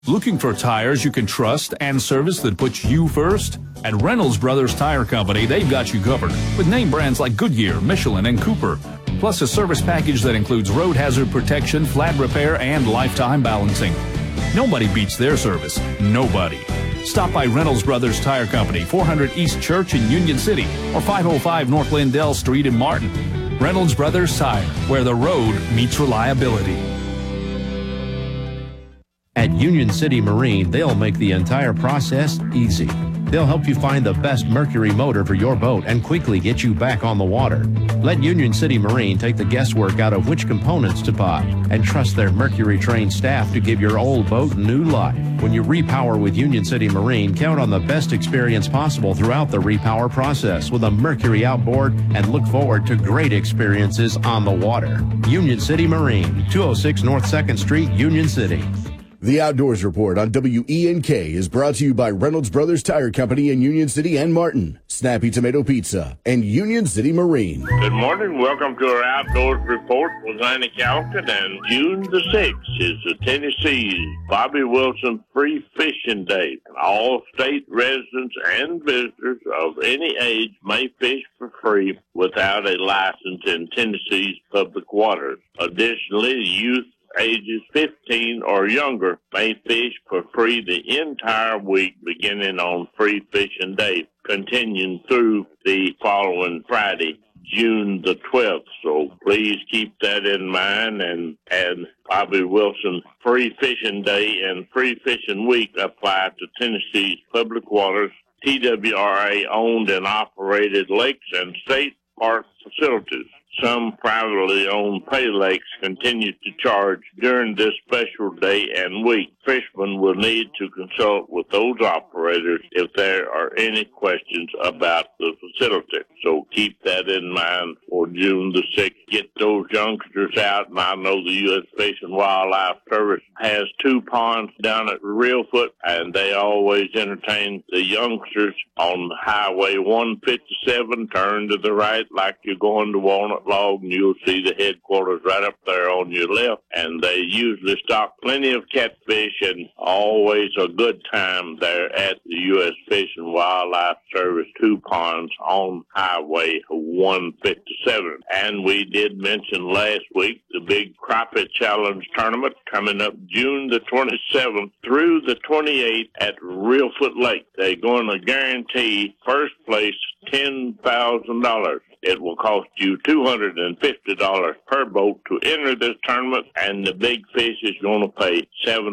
Looking for tires you can trust and service that puts you first? At Reynolds Brothers Tire Company, they've got you covered with name brands like Goodyear, Michelin, and Cooper. Plus a service package that includes road hazard protection, flat repair, and lifetime balancing. Nobody beats their service. Nobody. Stop by Reynolds Brothers Tire Company, 400 East Church in Union City, or 505 North Lindell Street in Martin. Reynolds Brothers Tire, where the road meets reliability. At Union City Marine, they'll make the entire process easy. They'll help you find the best Mercury motor for your boat and quickly get you back on the water. Let Union City Marine take the guesswork out of which components to buy and trust their Mercury-trained staff to give your old boat new life. When you repower with Union City Marine, count on the best experience possible throughout the repower process with a Mercury outboard and look forward to great experiences on the water. Union City Marine, 206 North 2nd Street, Union City. The Outdoors Report on WENK is brought to you by Reynolds Brothers Tire Company in Union City and Martin, Snappy Tomato Pizza, and Union City Marine. Good morning. Welcome to our Outdoors Report with Annie Calkin. And June the 6th is the Tennessee Bobby Wilson Free Fishing Day. All state residents and visitors of any age may fish for free without a license in Tennessee's public waters. Additionally, youth ages 15 or younger may fish for free the entire week beginning on Free Fishing Day, continuing through the following Friday, June the 12th. So please keep that in mind, and Bobby Wilson Free Fishing Day and Free Fishing Week apply to Tennessee's public waters, TWRA owned and operated lakes and state park facilities. Some privately owned pay lakes continue to charge during this special day and week. Fishermen will need to consult with those operators if there are any questions about the facility. So keep that in mind for June the 6th. Get those youngsters out, and I know the U.S. Fish and Wildlife Service has 2 ponds down at Reelfoot, and they always entertain the youngsters on Highway 157. Turn to the right like you're going to Walnut Log, and you'll see the headquarters right up there on your left. And they usually stock plenty of catfish, and always a good time there at the U.S. Fish and Wildlife Service 2 ponds on Highway 157. And we did mention last week the big Crappie Challenge tournament coming up June the 27th through the 28th at Reelfoot Lake. They're going to guarantee first place $10,000. It will cost you $250 per boat to enter this tournament, and the big fish is going to pay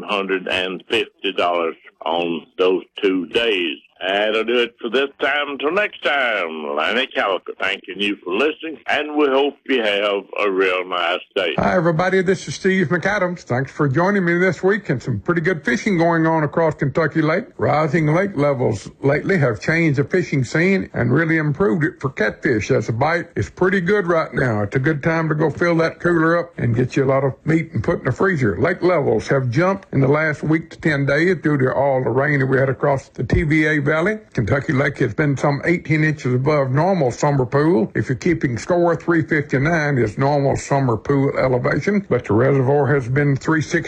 $750 on those 2 days. That'll do it for this time. Until next time, Lanny Calico thanking you for listening, and we hope you have a real nice day. Hi, everybody. This is Steve McAdams. Thanks for joining me this week, and some pretty good fishing going on across Kentucky Lake. Rising lake levels lately have changed the fishing scene and really improved it for catfish, as the bite is pretty good right now. It's a good time to go fill that cooler up and get you a lot of meat and put in the freezer. Lake levels have jumped in the last week to 10 days due to all the rain that we had across the TVA Valley. Kentucky Lake has been some 18 inches above normal summer pool. If you're keeping score, 359 is normal summer pool elevation, but the reservoir has been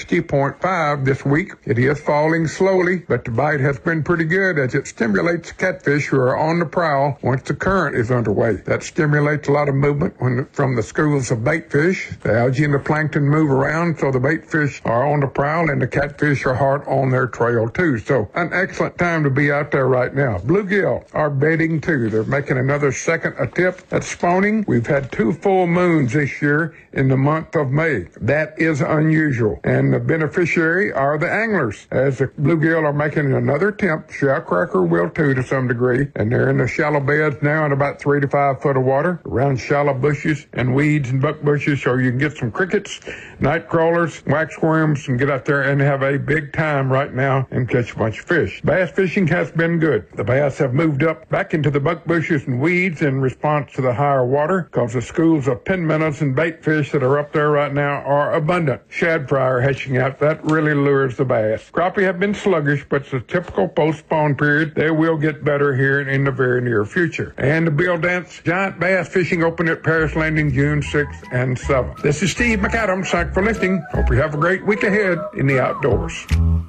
360.5 this week. It is falling slowly, but the bite has been pretty good as it stimulates catfish who are on the prowl once the current is underway. That stimulates a lot of movement from the schools of bait fish. The algae and the plankton move around, so the bait fish are on the prowl and the catfish are hard on their trail too. So an excellent time to be out there right now. Bluegill are bedding too. They're making another second attempt at spawning. We've had 2 full moons this year in the month of May. That is unusual. And the beneficiary are the anglers. As the bluegill are making another attempt, shellcracker will too to some degree. And they're in the shallow beds now in about 3 to 5 foot of water, around shallow bushes and weeds and buck bushes, so you can get some crickets, night crawlers, waxworms, and get out there and have a big time right now and catch a bunch of fish. Bass fishing has been good. The bass have moved up back into the buck bushes and weeds in response to the higher water, because the schools of pin minnows and bait fish that are up there right now are abundant. Shad fry are hatching out. That really lures the bass. Crappie have been sluggish, but it's a typical post-spawn period. They will get better here in the very near future. And the Bill Dance giant bass fishing open at Paris Landing June 6th and 7th. This is Steve McAdams. Thanks for listening. Hope you have a great week ahead in the outdoors.